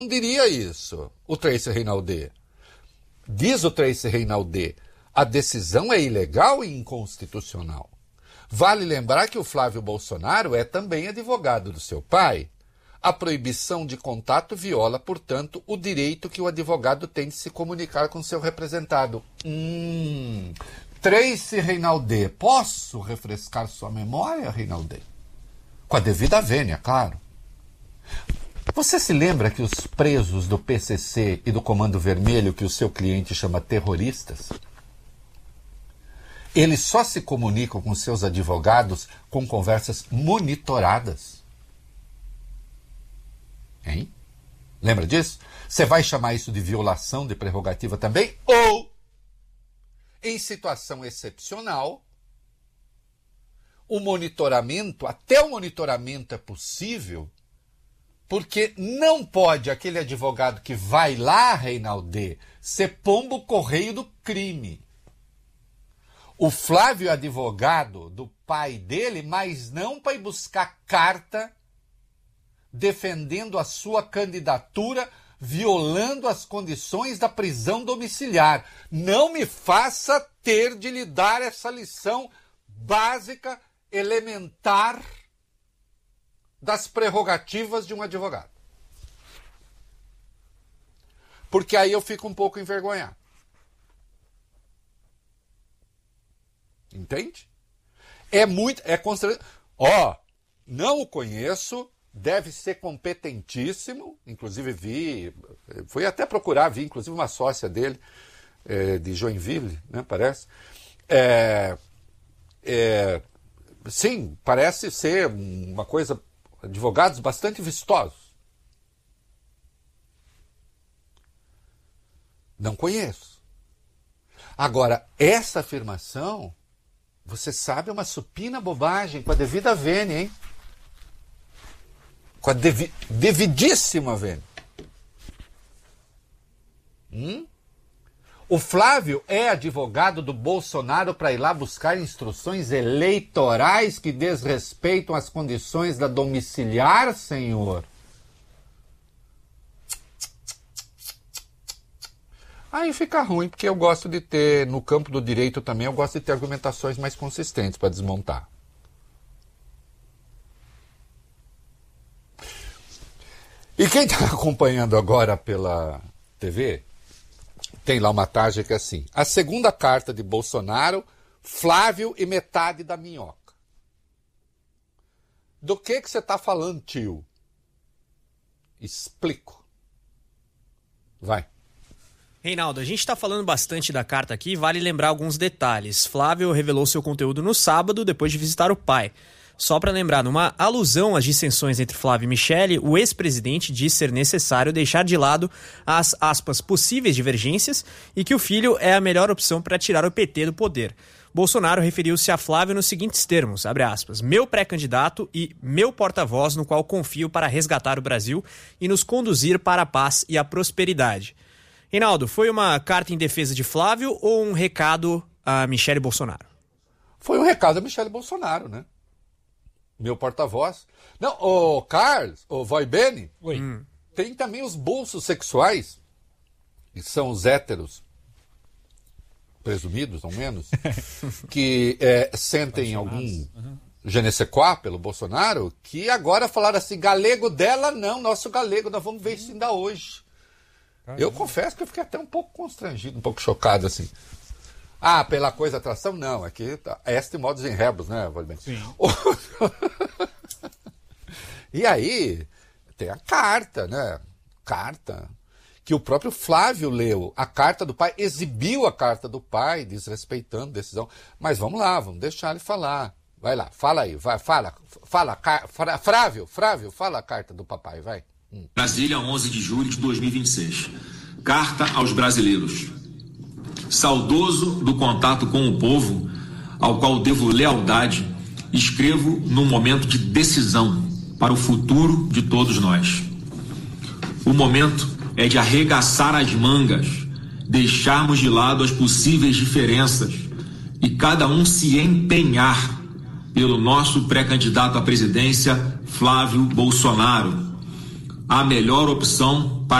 diria isso, o Tracy Reinaldi. Diz o Tracy Reinaldi, a decisão é ilegal e inconstitucional. Vale lembrar que o Flávio Bolsonaro é também advogado do seu pai. A proibição de contato viola, portanto, o direito que o advogado tem de se comunicar com seu representado. Tracy Reinaldi, posso refrescar sua memória, Reinaldi? Com a devida vênia, claro. Você se lembra que os presos do PCC e do Comando Vermelho, que o seu cliente chama terroristas, eles só se comunicam com seus advogados com conversas monitoradas? Hein? Lembra disso? Você vai chamar isso de violação de prerrogativa também? Ou, em situação excepcional, o monitoramento, até o monitoramento é possível, porque não pode aquele advogado que vai lá, Reinaldi, ser pombo-correio do crime. O Flávio é advogado do pai dele, mas não para ir buscar carta defendendo a sua candidatura, violando as condições da prisão domiciliar. Não me faça ter de lhe dar essa lição básica, elementar, das prerrogativas de um advogado. Porque aí eu fico um pouco envergonhado. Entende? É constrangedor. Não o conheço, deve ser competentíssimo, inclusive fui até procurar, vi inclusive uma sócia dele, de Joinville, né, parece. Sim, parece ser uma coisa, advogados bastante vistosos. Não conheço. Agora, essa afirmação, você sabe, é uma supina bobagem, com a devida vênia, hein? Com a devidíssima vênia. O Flávio é advogado do Bolsonaro para ir lá buscar instruções eleitorais que desrespeitam as condições da domiciliar, senhor? Aí fica ruim, porque eu gosto de ter, no campo do direito também, eu gosto de ter argumentações mais consistentes para desmontar. E quem está acompanhando agora pela TV, tem lá uma tarja que é assim: a segunda carta de Bolsonaro, Flávio e metade da minhoca. Do que você está falando, tio? Explico. Vai. Reinaldo, a gente está falando bastante da carta aqui, vale lembrar alguns detalhes. Flávio revelou seu conteúdo no sábado, depois de visitar o pai. Só para lembrar, numa alusão às dissensões entre Flávio e Michele, o ex-presidente disse ser necessário deixar de lado as, aspas, possíveis divergências e que o filho é a melhor opção para tirar o PT do poder. Bolsonaro referiu-se a Flávio nos seguintes termos, abre aspas, meu pré-candidato e meu porta-voz no qual confio para resgatar o Brasil e nos conduzir para a paz e a prosperidade. Reinaldo, foi uma carta em defesa de Flávio ou um recado a Michele Bolsonaro? Foi um recado a Michele Bolsonaro, né? Meu porta-voz. Não, o Carlos, o Voi Bene, tem também os bolsos sexuais, que são os héteros, presumidos, ao menos, que sentem algum je ne sais quoi pelo Bolsonaro, que agora falaram assim, galego dela não, nosso galego, nós vamos ver isso ainda hoje. Eu confesso que eu fiquei até um pouco constrangido, um pouco chocado, assim. Ah, pela coisa atração? Não, aqui este modus in rebus, né, Valdir? Sim. E aí, tem a carta, né? Carta que o próprio Flávio leu. A carta do pai, exibiu a carta do pai, desrespeitando a decisão. Mas vamos lá, vamos deixar ele falar. Vai lá, fala aí, vai, fala. Flávio, fala a carta do papai, vai. Brasília, 11 de julho de 2026. Carta aos brasileiros. Saudoso do contato com o povo, ao qual devo lealdade, escrevo num momento de decisão para o futuro de todos nós. O momento é de arregaçar as mangas, deixarmos de lado as possíveis diferenças e cada um se empenhar pelo nosso pré-candidato à presidência, Flávio Bolsonaro, a melhor opção